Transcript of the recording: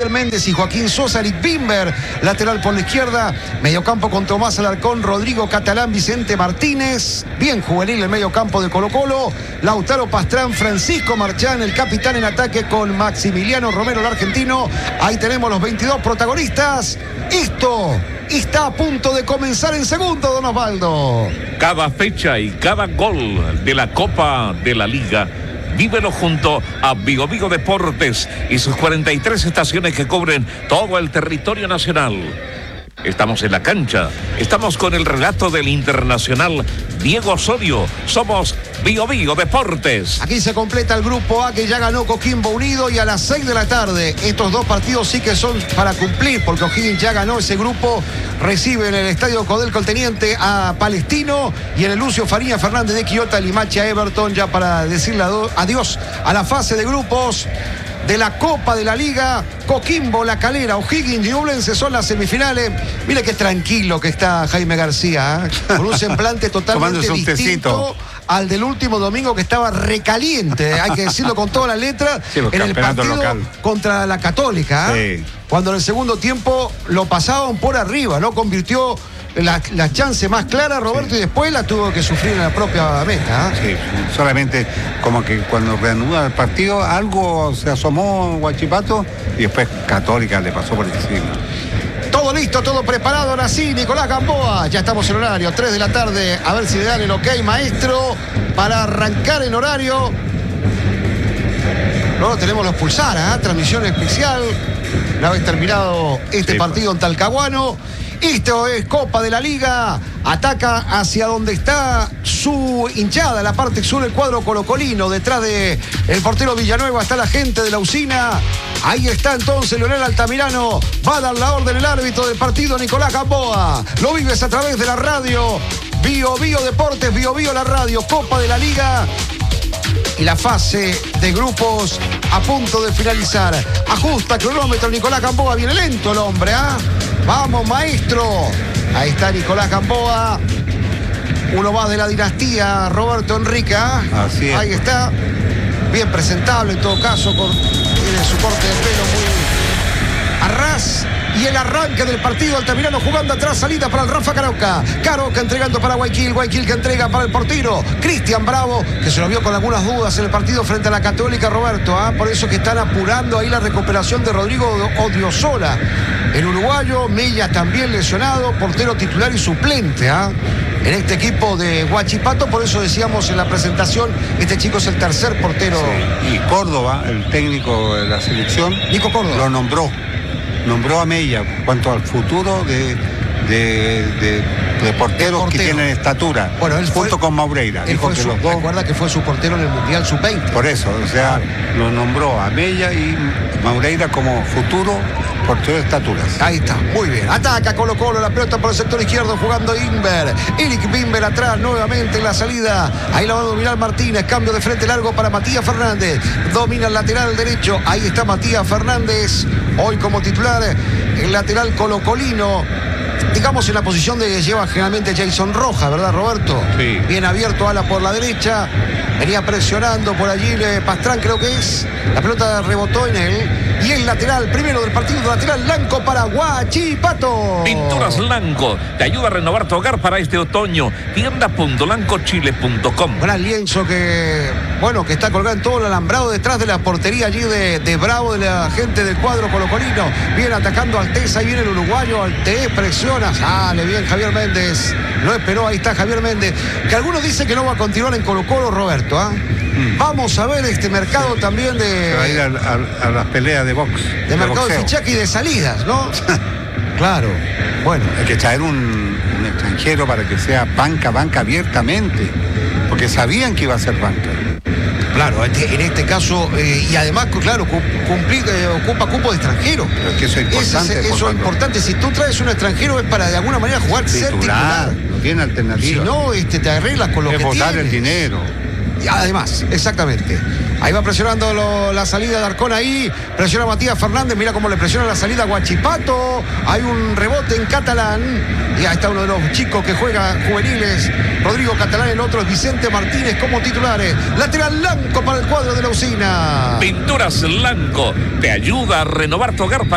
Javier Méndez y Joaquín Sosa. Eric Bimber, lateral por la izquierda. Mediocampo con Tomás Alarcón, Rodrigo Catalán, Vicente Martínez. Bien juvenil el mediocampo de Colo-Colo. Lautaro Pastrán, Francisco Marchán, el capitán en ataque con Maximiliano Romero, el argentino. Ahí tenemos los 22 protagonistas. Esto está a punto de comenzar en segundo, don Osvaldo. Cada fecha y cada gol de la Copa de la Liga, vívelo junto a Vigo Deportes y sus 43 estaciones que cubren todo el territorio nacional. Estamos en la cancha, estamos con el relato del internacional Diego Osorio. Somos Vigo Deportes. Aquí se completa el grupo A, que ya ganó Coquimbo Unido, y a las 6 de la tarde estos dos partidos sí que son para cumplir, porque O'Higgins ya ganó ese grupo. Recibe en el estadio Codelco el Teniente a Palestino, y en el Lucio Faría Fernández de Quillota Limache a Everton, ya para decirle adiós a la fase de grupos de la Copa de la Liga. Coquimbo, La Calera, O'Higgins y Ñublense son las semifinales. Mire qué tranquilo que está Jaime García, con un semblante totalmente distinto al del último domingo, que estaba recaliente, hay que decirlo con todas las letras, sí, en el partido local contra la Católica, sí. Cuando en el segundo tiempo lo pasaban por arriba, ¿no? Convirtió la chance más clara, Roberto, sí. Y después la tuvo que sufrir en la propia meta. Sí, solamente como que cuando reanuda el partido algo se asomó Huachipato y después Católica le pasó por encima. Todo listo, todo preparado, ahora sí, Nicolás Gamboa. Ya estamos en horario, 3 de la tarde. A ver si le dan el ok, maestro, para arrancar en horario. Luego tenemos los Pulsar, transmisión especial. Una vez terminado este partido en Talcahuano. Esto es Copa de la Liga. Ataca hacia donde está su hinchada, la parte sur del cuadro colocolino. Detrás de el portero Villanueva está la gente de la usina. Ahí está entonces Leonel Altamirano. Va a dar la orden el árbitro del partido, Nicolás Gamboa. Lo vives a través de la radio. Vigo Deportes, Vigo la radio. Copa de la Liga. Y la fase de grupos a punto de finalizar. Ajusta cronómetro Nicolás Gamboa. Viene lento el hombre, ¿ah? Vamos, maestro. Ahí está Nicolás Gamboa. Uno más de la dinastía, Roberto Enrique. Así es. Ahí está. Bien presentable en todo caso. Tiene su corte de pelo muy a ras. Y el arranque del partido, Altamirano jugando atrás, salida para el Rafa Caroca. Caroca entregando para Guayaquil que entrega para el portero Cristian Bravo, que se lo vio con algunas dudas en el partido frente a la Católica, Roberto. Por eso que están apurando ahí la recuperación de Rodrigo Odriozola. El uruguayo, Mella también lesionado, portero titular y suplente en este equipo de Huachipato. Por eso decíamos en la presentación, este chico es el tercer portero. Sí. Y Córdoba, el técnico de la selección, Nico Córdoba, lo nombró a Mella cuanto al futuro de porteros que tienen estatura. Bueno, él junto con Maureira. Recuerda que fue su portero en el Mundial Sub-20. Por eso, o sea, lo nombró a Mella y Maureira como futuro portero de estaturas. Ahí está, muy bien. Ataca Colo-Colo, la pelota por el sector izquierdo, jugando Inver. Eric Bimber atrás, nuevamente en la salida. Ahí la va a dominar Martínez. Cambio de frente largo para Matías Fernández. Domina el lateral derecho. Ahí está Matías Fernández. Hoy como titular, el lateral colocolino. Digamos en la posición de que lleva generalmente Jason Rojas, ¿verdad, Roberto? Sí. Bien abierto, ala por la derecha. Venía presionando por allí Pastrán, creo que es. La pelota rebotó en él. Y el lateral, primero del partido, lateral Lanco para Huachipato. Pinturas Lanco, te ayuda a renovar tu hogar para este otoño. Tienda.lancochile.com. Gran lienzo que está colgado en todo el alambrado detrás de la portería allí de Bravo, de la gente del cuadro colocolino. Viene atacando Alteza, y viene el uruguayo. Alté, presiona, sale bien Javier Méndez. Lo esperó, ahí está Javier Méndez. Que algunos dicen que no va a continuar en Colo-Colo, Roberto. Vamos a ver este mercado también de... Va a ir a las peleas de box. De mercado de fichaje y de salidas, ¿no? Claro. Bueno. Hay que traer un extranjero para que sea banca abiertamente. Porque sabían que iba a ser banca. Claro, en este caso, y además, claro, ocupa cupo de extranjero. Pero es que eso es importante. Eso es importante. Si tú traes un extranjero es para de alguna manera jugar, ser titular. No tiene alternativa. Si no, te arreglas con lo que tienes. Es botar el dinero. Y además, exactamente. Ahí va presionando la salida de Arcón ahí. Presiona Matías Fernández. Mira cómo le presiona la salida a Huachipato. Hay un rebote en Catalán. Y ahí está uno de los chicos que juega juveniles. Rodrigo Catalán, el otro es Vicente Martínez como titulares. Lateral Lanco para el cuadro de la usina. Pinturas Lanco te ayuda a renovar tu hogar.